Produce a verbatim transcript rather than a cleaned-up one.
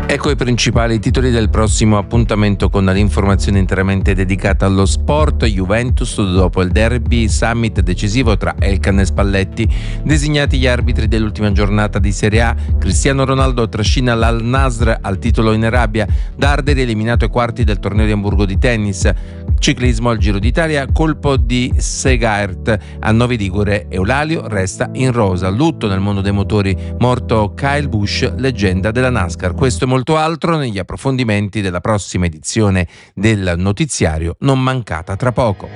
Ecco i principali titoli del prossimo appuntamento con l'informazione interamente dedicata allo sport. Juventus dopo il derby, summit decisivo tra Elkann e Spalletti, designati gli arbitri dell'ultima giornata di Serie A. Cristiano Ronaldo trascina l'Al Nassr al titolo in Arabia, Darderi eliminato ai quarti del torneo di Amburgo di tennis. Ciclismo al Giro d'Italia, colpo di Segaert a Novi Ligure, Eulalio resta in rosa. Lutto nel mondo dei motori, morto Kyle Busch, leggenda della NASCAR. Questo e molto altro negli approfondimenti della prossima edizione del notiziario, non mancata tra poco.